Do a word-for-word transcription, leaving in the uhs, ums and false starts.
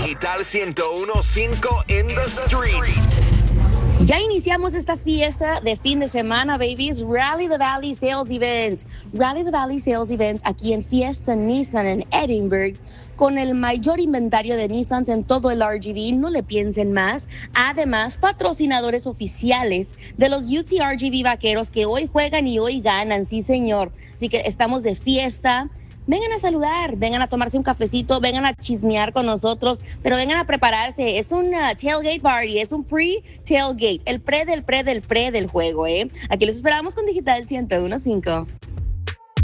Digital ciento uno punto cinco in the streets. Ya iniciamos esta fiesta de fin de semana, babies. Rally the Valley Sales Event. Rally the Valley Sales Event aquí en Fiesta Nissan en Edinburgh, con el mayor inventario de Nissans en todo el R G V. No le piensen más. Además, patrocinadores oficiales de los U T R G V Vaqueros que hoy juegan y hoy ganan. Sí, señor. Así que estamos de fiesta. Vengan a saludar, vengan a tomarse un cafecito, vengan a chismear con nosotros, pero vengan a prepararse. Es un uh, tailgate party, es un pre-tailgate, el pre del pre del pre del juego, ¿eh? Aquí los esperamos con Digital ciento uno punto cinco.